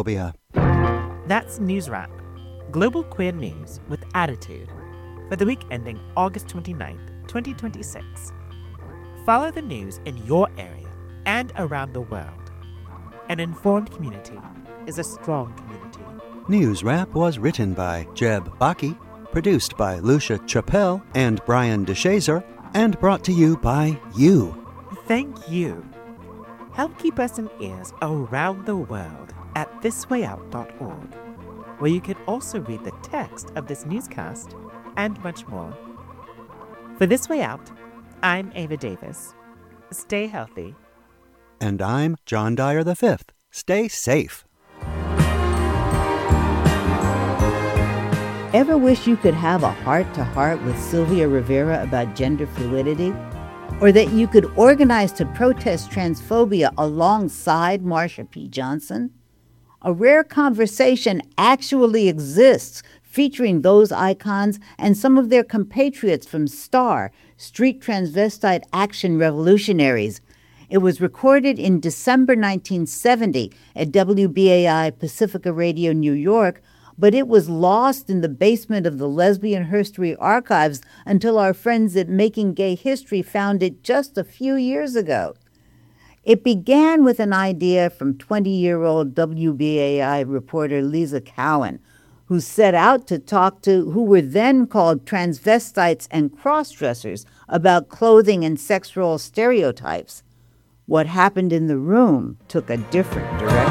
transphobia. That's News Wrap, global queer news with attitude, for the week ending August 29th, 2026. Follow the news in your area and around the world. An informed community is a strong community. News Wrap was written by Jeb Baki, produced by Lucia Chappelle and Brian DeShazer, and brought to you by you. Thank you. Help keep us in ears around the world at thiswayout.org, where you can also read the text of this newscast and much more. For This Way Out, I'm Ava Davis. Stay healthy. And I'm John Dyer V. Stay safe. Ever wish you could have a heart-to-heart with Sylvia Rivera about gender fluidity? Or that you could organize to protest transphobia alongside Marsha P. Johnson? A rare conversation actually exists featuring those icons and some of their compatriots from STAR, Street Transvestite Action Revolutionaries. It was recorded in December 1970 at WBAI Pacifica Radio, New York, but it was lost in the basement of the Lesbian Herstory archives until our friends at Making Gay History found it just a few years ago. It began with an idea from 20-year-old WBAI reporter Lisa Cowan, who set out to talk to who were then called transvestites and cross-dressers about clothing and sex role stereotypes. What happened in the room took a different direction.